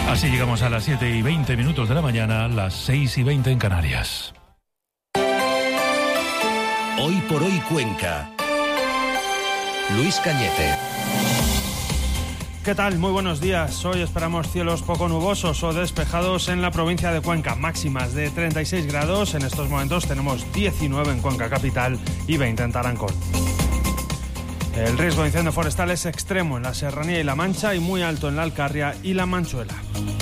Así llegamos a las 7:20 de la mañana, las 6:20 en Canarias. Hoy por hoy Cuenca. Luis Cañete. ¿Qué tal? Muy buenos días. Hoy esperamos cielos poco nubosos o despejados en la provincia de Cuenca. Máximas de 36 grados. En estos momentos tenemos 19 en Cuenca capital y 20 en Tarancón. El riesgo de incendio forestal es extremo en la Serranía y La Mancha y muy alto en la Alcarria y la Manchuela.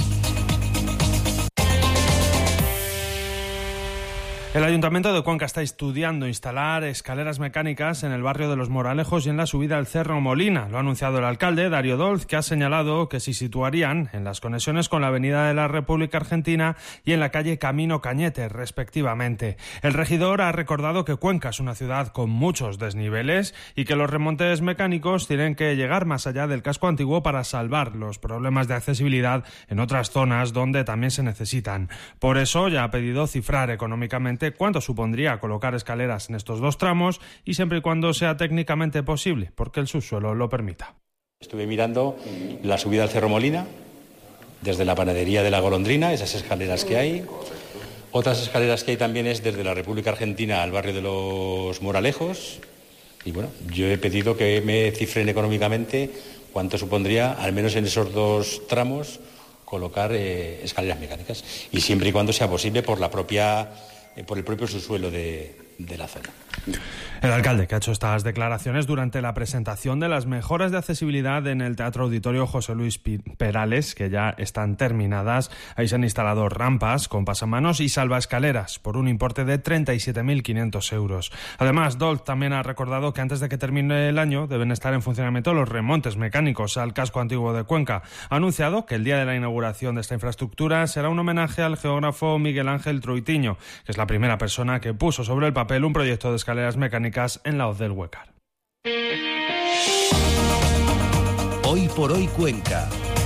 El Ayuntamiento de Cuenca está estudiando instalar escaleras mecánicas en el barrio de Los Moralejos y en la subida al Cerro Molina. Lo ha anunciado el alcalde, Darío Dolz, que ha señalado que se situarían en las conexiones con la Avenida de la República Argentina y en la calle Camino Cañete, respectivamente. El regidor ha recordado que Cuenca es una ciudad con muchos desniveles y que los remontes mecánicos tienen que llegar más allá del casco antiguo para salvar los problemas de accesibilidad en otras zonas donde también se necesitan. Por eso ya ha pedido cifrar económicamente cuánto supondría colocar escaleras en estos dos tramos y siempre y cuando sea técnicamente posible, porque el subsuelo lo permita. Estuve mirando la subida al Cerro Molina, desde la panadería de la Golondrina, esas escaleras que hay. Otras escaleras que hay también es desde la República Argentina al barrio de Los Moralejos. Y bueno, yo he pedido que me cifren económicamente cuánto supondría, al menos en esos dos tramos, colocar escaleras mecánicas. Y siempre y cuando sea posible por el propio subsuelo de la zona. El alcalde, que ha hecho estas declaraciones durante la presentación de las mejoras de accesibilidad en el Teatro Auditorio José Luis Perales, que ya están terminadas. Ahí se han instalado rampas con pasamanos y salvaescaleras por un importe de 37.500 euros. Además, Dolz también ha recordado que antes de que termine el año deben estar en funcionamiento los remontes mecánicos al casco antiguo de Cuenca. Ha anunciado que el día de la inauguración de esta infraestructura será un homenaje al geógrafo Miguel Ángel Troitiño, que es la primera persona que puso sobre el papel un proyecto de escaleras mecánicas en la hoz del Huécar. Hoy por hoy Cuenca.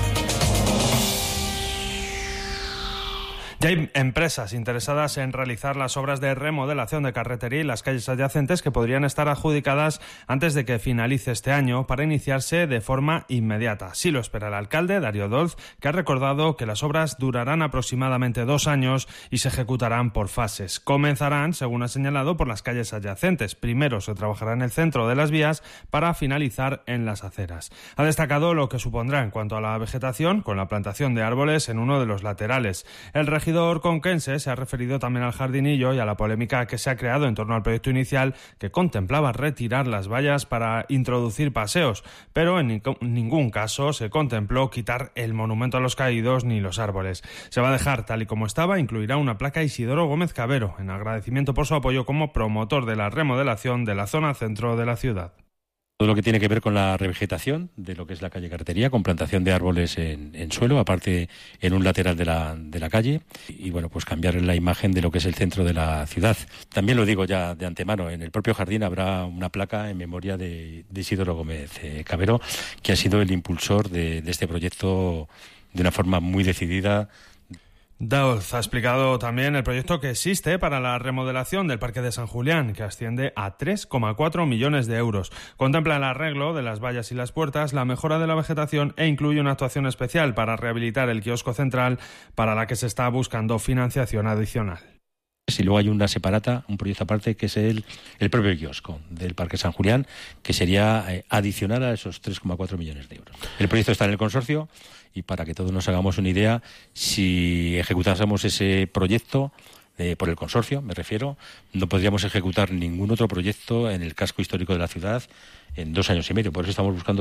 Ya hay empresas interesadas en realizar las obras de remodelación de carretería y las calles adyacentes que podrían estar adjudicadas antes de que finalice este año para iniciarse de forma inmediata. Así lo espera el alcalde, Darío Dolz, que ha recordado que las obras durarán aproximadamente 2 años y se ejecutarán por fases. Comenzarán, según ha señalado, por las calles adyacentes. Primero se trabajará en el centro de las vías para finalizar en las aceras. Ha destacado lo que supondrá en cuanto a la vegetación con la plantación de árboles en uno de los laterales. El regidor conquense se ha referido también al jardinillo y a la polémica que se ha creado en torno al proyecto inicial que contemplaba retirar las vallas para introducir paseos, pero en ningún caso se contempló quitar el monumento a los caídos ni los árboles. Se va a dejar tal y como estaba, incluirá una placa a Isidoro Gómez Cabero en agradecimiento por su apoyo como promotor de la remodelación de la zona centro de la ciudad. Todo lo que tiene que ver con la revegetación de lo que es la calle Carretería, con plantación de árboles en suelo, aparte en un lateral de la calle, y bueno, pues cambiar la imagen de lo que es el centro de la ciudad. También lo digo ya de antemano, en el propio jardín habrá una placa en memoria de Isidoro Gómez Cabero, que ha sido el impulsor de este proyecto de una forma muy decidida. Dolz ha explicado también el proyecto que existe para la remodelación del Parque de San Julián, que asciende a 3,4 millones de euros. Contempla el arreglo de las vallas y las puertas, la mejora de la vegetación e incluye una actuación especial para rehabilitar el kiosco central, para la que se está buscando financiación adicional. Y luego hay una separata, un proyecto aparte, que es el propio kiosco del Parque San Julián, que sería adicional a esos 3,4 millones de euros. El proyecto está en el consorcio y para que todos nos hagamos una idea, si ejecutásemos ese proyecto por el consorcio, me refiero, no podríamos ejecutar ningún otro proyecto en el casco histórico de la ciudad en 2 años y medio. Por eso estamos buscando